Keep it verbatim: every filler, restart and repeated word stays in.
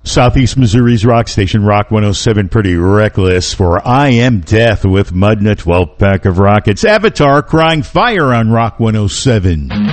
Southeast Missouri's rock station, Rock one oh seven, Pretty Reckless for I Am Death with Mud and a twelve pack of Rockets. Avatar crying fire on Rock one oh seven.